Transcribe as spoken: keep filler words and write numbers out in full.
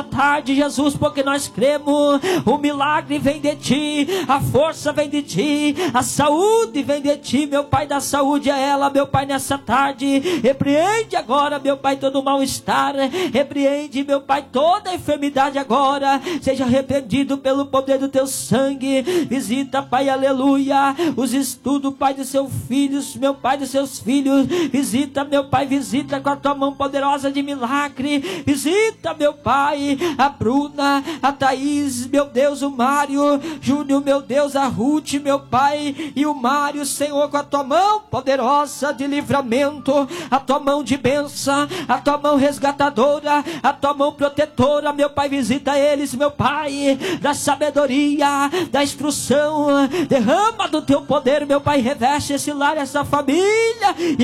tarde, Jesus, porque nós cremos, o milagre vem de Ti, a força vem de Ti, a saúde vem de Ti, meu Pai, da saúde é ela, meu Pai, nessa tarde, repreende agora, meu Pai, todo mal-estar, repreende, meu Pai, toda enfermidade agora, seja arrependido pelo poder do Teu sangue, visita, Pai, aleluia, os estudos, Pai, dos seus filhos, meu Pai, dos seus filhos, visita, meu Pai, visita com a Tua mão poderosa de milagre, visita, meu Pai, a Bruna, a Thaís, meu Deus, o Mário, Júnior, meu Deus, a Ruth, meu Pai, e o Mário, Senhor, com a Tua mão poderosa de livramento, a Tua mão de bênção, a Tua mão resgatadora, a Tua mão protetora, meu Pai, visita eles, meu Pai, da sabedoria, da instrução, derrama do Teu poder, meu Pai, reveste esse lar, essa família, e